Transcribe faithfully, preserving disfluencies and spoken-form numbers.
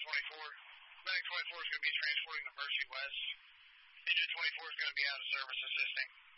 twenty-four. Medic twenty-four is going to be transporting the Mercy West. Engine twenty-four is going to be out of service assisting.